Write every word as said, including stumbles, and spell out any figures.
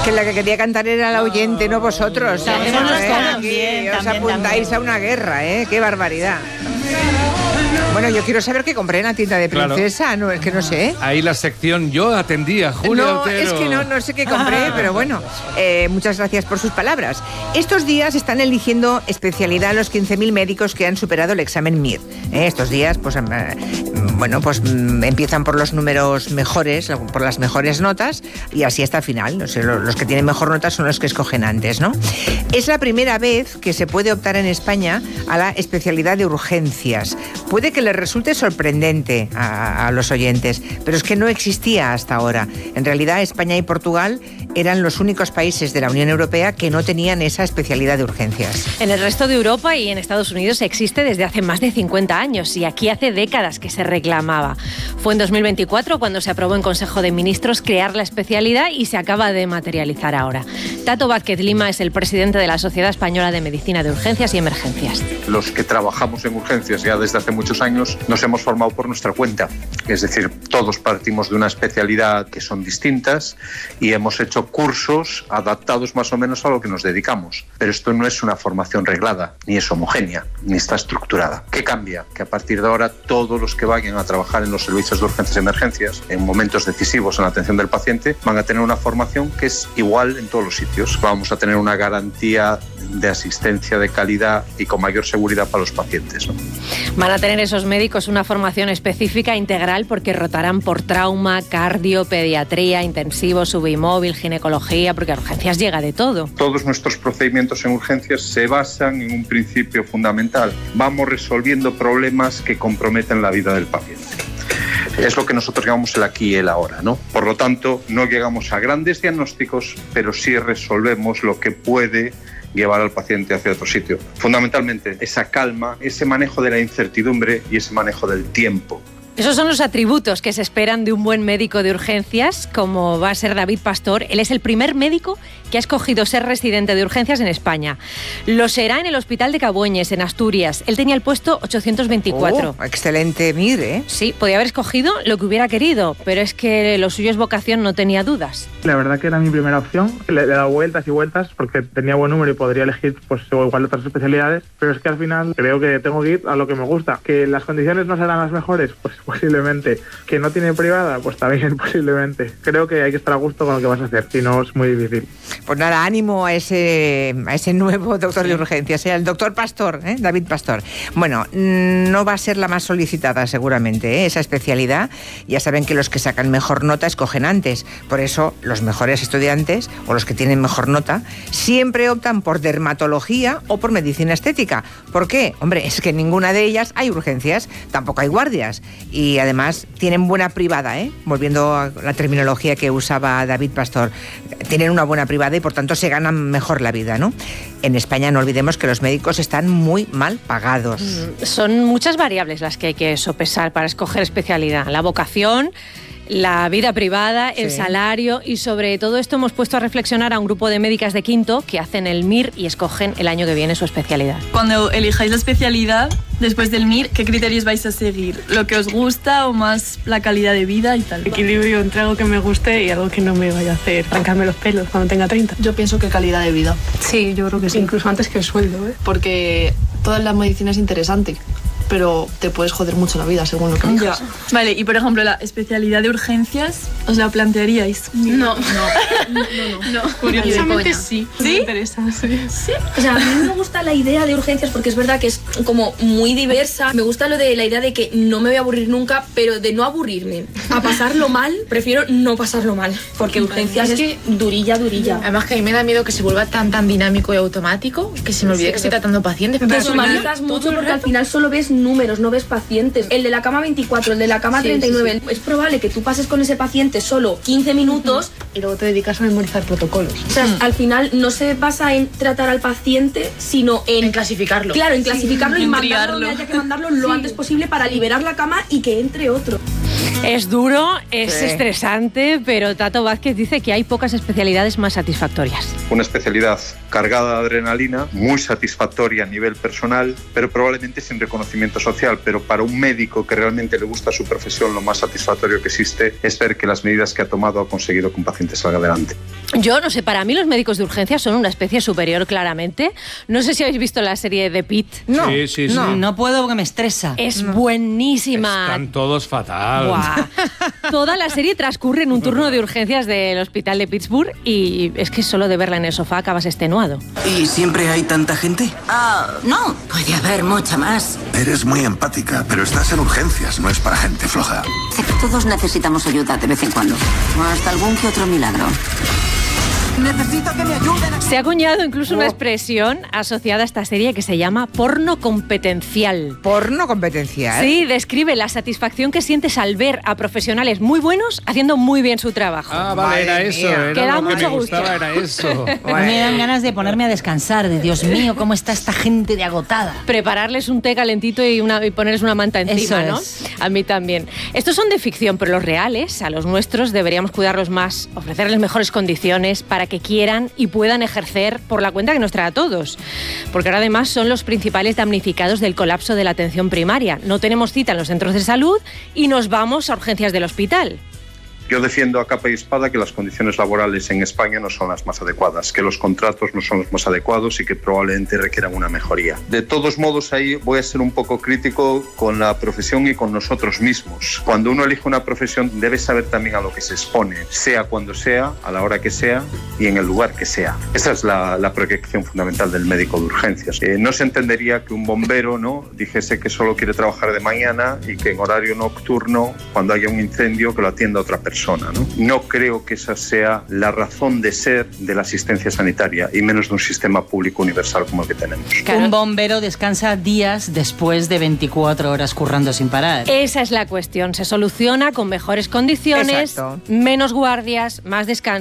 Que la que quería cantar era la oyente, no vosotros. No, ¿eh? no, no, ¿Eh? también, Aquí os también, apuntáis también. a una guerra, ¿eh? ¡Qué barbaridad! Bueno, yo quiero saber qué compré en la tienda de princesa, claro. No, es que no sé. Ahí la sección, yo atendía, Julia No, Otero. es que no, no sé qué compré, pero bueno, eh, muchas gracias por sus palabras. Estos días están eligiendo especialidad los quince mil médicos que han superado el examen M I R. Eh, estos días, pues, eh, bueno, pues mm, empiezan por los números mejores, por las mejores notas, y así hasta el final. No sé, los que tienen mejor nota son los que escogen antes, ¿no? Es la primera vez que se puede optar en España a la especialidad de urgencias. Puede que les resulte sorprendente a, a los oyentes, pero es que no existía hasta ahora. En realidad, España y Portugal eran los únicos países de la Unión Europea que no tenían esa especialidad de urgencias. En el resto de Europa y en Estados Unidos existe desde hace más de cincuenta años y aquí hace décadas que se reclamaba. Fue en dos mil veinticuatro cuando se aprobó en Consejo de Ministros crear la especialidad y se acaba de materializar ahora. Tato Vázquez Lima es el presidente de la Sociedad Española de Medicina de Urgencias y Emergencias. Los que trabajamos en urgencias ya desde hace muchos años nos hemos formado por nuestra cuenta. Es decir, todos partimos de una especialidad que son distintas y hemos hecho cursos adaptados más o menos a lo que nos dedicamos. Pero esto no es una formación reglada, ni es homogénea, ni está estructurada. ¿Qué cambia? Que a partir de ahora todos los que vayan a trabajar en los servicios de urgencias y emergencias, en momentos decisivos en la atención del paciente, van a tener una formación que es igual en todos los sitios. Vamos a tener una garantía de asistencia de calidad y con mayor seguridad para los pacientes, ¿no? Van a tener esos médicos una formación específica integral porque rotarán por trauma, cardio, pediatría, intensivo, subimóvil, ginecología, porque a urgencias llega de todo. Todos nuestros procedimientos en urgencias se basan en un principio fundamental. Vamos resolviendo problemas que comprometen la vida del paciente. Es lo que nosotros llamamos el aquí y el ahora, ¿no? Por lo tanto, no llegamos a grandes diagnósticos, pero sí resolvemos lo que puede llevar al paciente hacia otro sitio. Fundamentalmente, esa calma, ese manejo de la incertidumbre y ese manejo del tiempo. Esos son los atributos que se esperan de un buen médico de urgencias, como va a ser David Pastor. Él es el primer médico que ha escogido ser residente de urgencias en España. Lo será en el Hospital de Cabueñes, en Asturias. Él tenía el puesto ochocientos veinticuatro. Oh, excelente, mire. ¿eh? Sí, podía haber escogido lo que hubiera querido, pero es que lo suyo es vocación, no tenía dudas. La verdad que era mi primera opción. Le he dado vueltas y vueltas porque tenía buen número y podría elegir pues igual otras especialidades, pero es que al final creo que tengo que ir a lo que me gusta. Que las condiciones no serán las mejores, pues posiblemente. Que no tiene privada, pues también posiblemente. Creo que hay que estar a gusto con lo que vas a hacer, si no es muy difícil. Pues nada, ánimo a ese, a ese nuevo doctor de urgencias, ¿eh? El doctor Pastor, ¿eh? David Pastor. Bueno, no va a ser la más solicitada seguramente, ¿eh? Esa especialidad. Ya saben que los que sacan mejor nota escogen antes. Por eso los mejores estudiantes o los que tienen mejor nota siempre optan por dermatología o por medicina estética. ¿Por qué? Hombre, es que en ninguna de ellas hay urgencias, tampoco hay guardias. Y además tienen buena privada, ¿eh? Volviendo a la terminología que usaba David Pastor. Tienen una buena privada y por tanto se ganan mejor la vida, ¿no? En España no olvidemos que los médicos están muy mal pagados. Son muchas variables las que hay que sopesar para escoger especialidad. La vocación, la vida privada, el sí. salario y sobre todo esto hemos puesto a reflexionar a un grupo de médicas de quinto que hacen el M I R y escogen el año que viene su especialidad. Cuando elijáis la especialidad, después del M I R, ¿qué criterios vais a seguir? ¿Lo que os gusta o más la calidad de vida y tal? Equilibrio entre algo que me guste y algo que no me vaya a hacer arrancarme los pelos cuando tenga treinta. Yo pienso que calidad de vida. Sí, yo creo que sí. Incluso antes que el sueldo, ¿eh? Porque toda la medicina es interesante, pero te puedes joder mucho la vida según lo que elijas. Ya. Vale, y por ejemplo, la especialidad de urgencias, ¿os la plantearíais? No, no, no, no. no. Curiosamente sí. ¿Sí? Me interesa, sí. Sí. O sea, a mí me gusta la idea de urgencias porque es verdad que es como muy diversa. Me gusta lo de la idea de que no me voy a aburrir nunca, pero de no aburrirme a pasarlo mal, prefiero no pasarlo mal. Porque urgencias es, que, es durilla, durilla. Además que a mí me da miedo que se vuelva tan, tan dinámico y automático que se me olvide sí, que estoy tratando pacientes. Te deshumanizas mucho porque al final solo ves números, no ves pacientes. El de la cama veinticuatro, el de la cama sí, treinta y nueve. Sí, sí. Es probable que tú pases con ese paciente solo quince minutos uh-huh. y luego te dedicas a memorizar protocolos. O sea, uh-huh. al final no se basa en tratar al paciente, sino en... En clasificarlo. Claro, en clasificarlo sí. y en mandarlo, que haya que mandarlo lo sí. antes posible para liberar la cama y que entre otro. Es duro, es sí. estresante, pero Tato Vázquez dice que hay pocas especialidades más satisfactorias. Una especialidad cargada de adrenalina, muy satisfactoria a nivel personal, pero probablemente sin reconocimiento social. Pero para un médico que realmente le gusta su profesión, lo más satisfactorio que existe es ver que las medidas que ha tomado ha conseguido que un paciente salga adelante. Yo no sé, para mí los médicos de urgencias son una especie superior, claramente. No sé si habéis visto la serie de Pitt. No, sí, sí, sí. No, no puedo porque me estresa. Es no. buenísima. Están todos fatal. Buah. Toda la serie transcurre en un turno de urgencias del hospital de Pittsburgh y es que solo de verla en el sofá acabas extenuado. ¿Y siempre hay tanta gente? Ah, no, puede haber mucha más. Eres muy empática, pero estás en urgencias, no es para gente floja. Todos necesitamos ayuda de vez en cuando. Hasta algún que otro milagro. Necesito que me ayuden. Se ha acuñado incluso una expresión asociada a esta serie que se llama porno competencial. ¿Porno competencial? Sí, describe la satisfacción que sientes al ver a profesionales muy buenos haciendo muy bien su trabajo. Ah, vale, Madre era eso. mía. Era Que da lo que mucho me gusto. gustaba, era eso. Me dan ganas de ponerme a descansar, de Dios mío, cómo está esta gente de agotada. Prepararles un té calentito y, una, y ponerles una manta encima, Eso ¿no? es. A mí también. Estos son de ficción, pero los reales, a los nuestros, deberíamos cuidarlos más, ofrecerles mejores condiciones para que quieran y puedan ejercer por la cuenta que nos trae a todos. Porque ahora además son los principales damnificados del colapso de la atención primaria. No tenemos cita en los centros de salud y nos vamos a urgencias del hospital. Yo defiendo a capa y espada que las condiciones laborales en España no son las más adecuadas, que los contratos no son los más adecuados y que probablemente requieran una mejoría. De todos modos, ahí voy a ser un poco crítico con la profesión y con nosotros mismos. Cuando uno elige una profesión debe saber también a lo que se expone, sea cuando sea, a la hora que sea y en el lugar que sea. Esa es la, la proyección fundamental del médico de urgencias. Eh, no se entendería que un bombero, ¿no?, dijese que solo quiere trabajar de mañana y que en horario nocturno, cuando haya un incendio, que lo atienda otra persona. ¿no? No creo que esa sea la razón de ser de la asistencia sanitaria y menos de un sistema público universal como el que tenemos. Claro. Un bombero descansa días después de veinticuatro horas currando sin parar. Esa es la cuestión. Se soluciona con mejores condiciones, Exacto. menos guardias, más descanso.